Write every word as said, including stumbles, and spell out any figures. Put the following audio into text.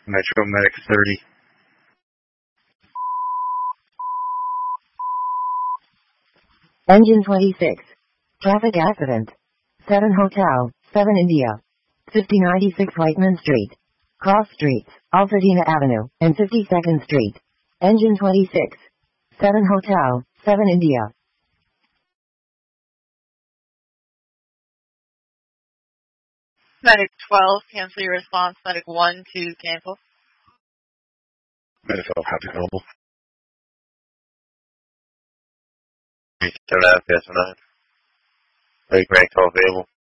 Metro Medic thirty. Engine twenty-six. Traffic accident. seven Hotel, seven India. fifty ninety-six Whiteman Street. Cross Streets, Altadena Avenue, and fifty-second Street. Engine twenty-six. seven Hotel, seven India. Medic twelve, cancel your response. Medic one, two, cancel. Medic twelve, copy available. seven out of nine. Medic rank twelve available.